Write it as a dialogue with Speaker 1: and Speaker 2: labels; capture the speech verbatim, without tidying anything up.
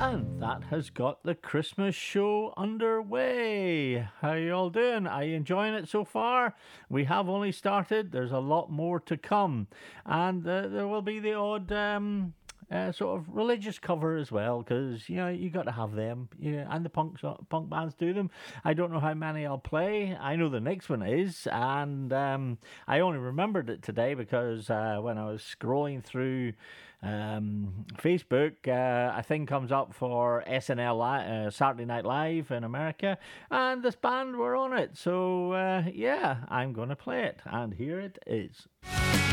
Speaker 1: And that has got the Christmas show underway. How you all doing? Are you enjoying it so far? We have only started. There's a lot more to come. And uh, there will be the odd um, uh, sort of religious cover as well, because, you know, you got to have them. Yeah, and the punk, punk bands do them. I don't know how many I'll play. I know the next one is. And um, I only remembered it today because uh, when I was scrolling through Um, Facebook, uh, a thing comes up for S N L Li- uh, Saturday Night Live in America, and this band were on it. So, uh, yeah, I'm going to play it, and here it is.